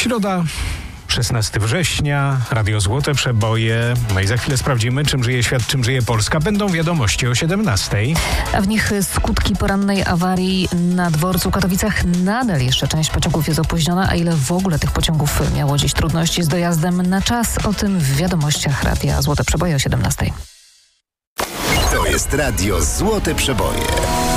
Środa, 16 września, Radio Złote Przeboje. No i za chwilę sprawdzimy, czym żyje świat, czym żyje Polska. Będą wiadomości o 17. A w nich skutki porannej awarii na dworcu w Katowicach. Nadal jeszcze część pociągów jest opóźniona, a ile w ogóle tych pociągów miało dziś trudności z dojazdem na czas? O tym w wiadomościach Radia Złote Przeboje o 17. To jest Radio Złote Przeboje.